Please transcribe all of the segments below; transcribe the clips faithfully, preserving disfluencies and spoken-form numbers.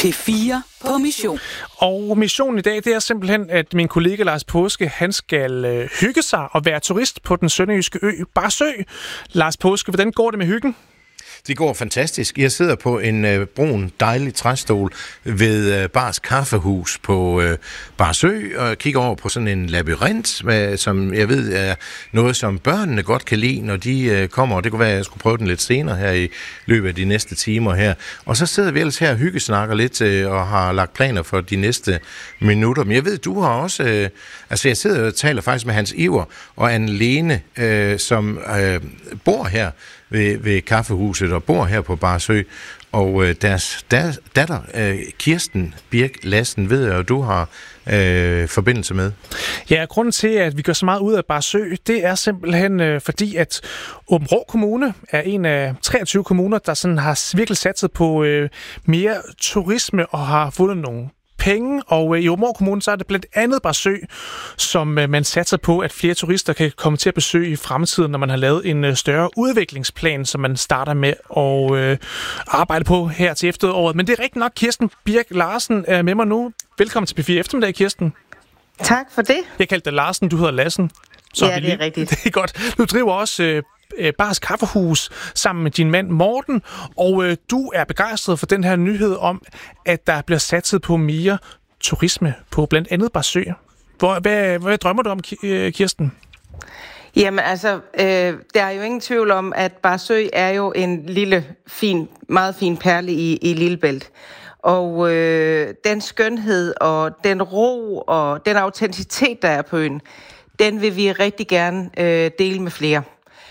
P fire på mission. Og missionen i dag, det er simpelthen, at min kollega Lars Paaske, han skal øh, hygge sig og være turist på den sønderjyske ø Barsø. Lars Paaske, hvordan går det med hyggen? Det går fantastisk. Jeg sidder på en øh, brun, dejlig træstol ved øh, Bars Kaffehus på øh, Barsø og kigger over på sådan en labyrint, med, som jeg ved er noget, som børnene godt kan lide, når de øh, kommer. Og det kunne være, at jeg skulle prøve den lidt senere her i løbet af de næste timer her. Og så sidder vi ellers her og hyggesnakker lidt øh, og har lagt planer for de næste minutter. Men jeg ved, du har også... Øh, altså, jeg sidder og taler faktisk med Hans Iver og Anne-Lene, øh, som øh, bor her ved, ved Kaffehuset og bor her på Barsø, og øh, deres der, datter, øh, Kirsten Birk Lassen, ved jeg, og du har øh, forbindelse med. Ja, grunden til, at vi gør så meget ud af Barsø, det er simpelthen øh, fordi, at Aabenraa Kommune er en af treogtyve kommuner, der sådan har virkelig satset på øh, mere turisme og har fundet nogle penge, og i Aabenraa Kommune så er det blandt andet Barsø, som man satser på, at flere turister kan komme til at besøge i fremtiden, når man har lavet en større udviklingsplan, som man starter med at øh, arbejde på her til efteråret. Men det er rigtigt nok, Kirsten Birk Larsen er med mig nu. Velkommen til P fire Eftermiddag, Kirsten. Tak for det. Jeg kaldte dig Larsen, du hedder Lassen. Så ja, det er lige... rigtigt. Det er godt. Du driver også øh, Bars Kaffehus sammen med din mand Morten, og øh, du er begejstret for den her nyhed om, at der bliver satset på mere turisme på blandt andet Barsø. Hvor, hvad, hvad drømmer du om, Kirsten? Jamen altså, øh, der er jo ingen tvivl om, at Barsø er jo en lille, fin, meget fin perle i, i Lillebælt. Og øh, den skønhed og den ro og den autenticitet, der er på øen, den vil vi rigtig gerne øh, dele med flere.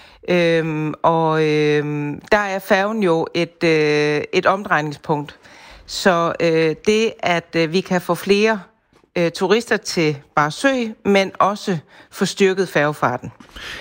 Øhm, og øhm, der er færgen jo et, øh, et omdrejningspunkt. Så øh, det, at øh, vi kan få flere øh, turister til Barsø, men også få styrket færgefarten.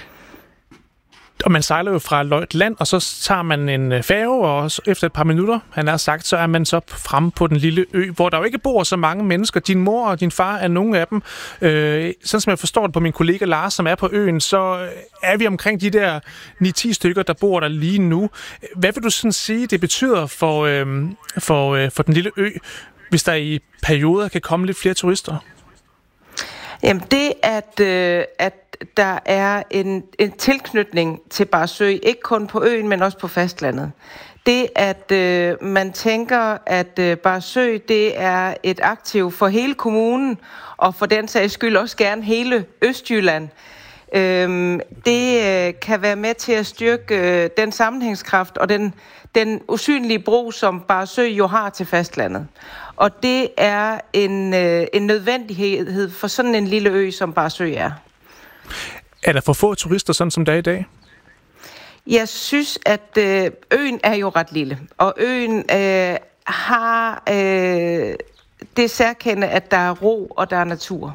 Og man sejler jo fra Løjt Land, og så tager man en færge, og efter et par minutter, han har sagt, så er man så fremme på den lille ø, hvor der jo ikke bor så mange mennesker. Din mor og din far er nogle af dem. Øh, sådan som jeg forstår det på min kollega Lars, som er på øen, så er vi omkring de der ni ti stykker, der bor der lige nu. Hvad vil du sådan sige, det betyder for, øh, for, øh, for den lille ø, hvis der i perioder kan komme lidt flere turister? Jamen det, at, øh, at der er en, en tilknytning til Barsø, ikke kun på øen, men også på fastlandet. Det, at øh, man tænker, at øh, Barsø, det er et aktiv for hele kommunen, og for den sags skyld også gerne hele Østjylland. Øh, det øh, kan være med til at styrke øh, den sammenhængskraft og den, den usynlige bro, som Barsø jo har til fastlandet. Og det er en, øh, en nødvendighed for sådan en lille ø, som Barsø er. Er der for få turister, sådan som der er i dag? Jeg synes, at øh, øen er jo ret lille. Og øen øh, har øh, det særkende, at der er ro og der er natur.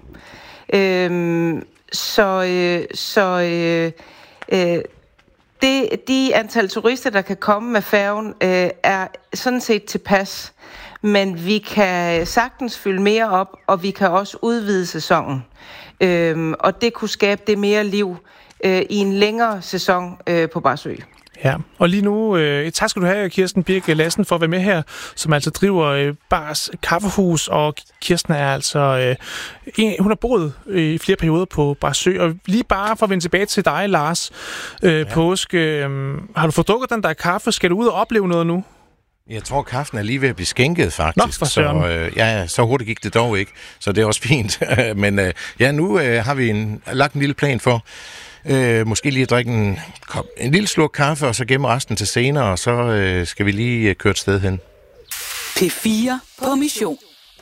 Øh, så øh, så øh, øh, det, de antal turister, der kan komme med færgen, øh, er sådan set tilpas. Men vi kan sagtens fylde mere op, og vi kan også udvide sæsonen. Øhm, og det kunne skabe det mere liv øh, i en længere sæson øh, på Barsø. Ja, og lige nu, øh, tak skal du have, Kirsten Birk Lassen, for at være med her, som altså driver øh, Bars Kaffehus, og Kirsten er altså, øh, en, hun har boet øh, i flere perioder på Barsø, og lige bare for at vende tilbage til dig, Lars øh, ja. Paaske, øh, har du fået drukket den der kaffe? Skal du ud og opleve noget nu? Jeg tror, kaffen er lige ved at blive skænket, faktisk. Nå, så, øh, ja, så hurtigt gik det dog ikke, så det er også fint. Men øh, ja, nu øh, har vi en, lagt en lille plan for, øh, måske lige at drikke en, en lille slurk kaffe, og så gemme resten til senere, og så øh, skal vi lige øh, køre et sted hen. P fire på mission.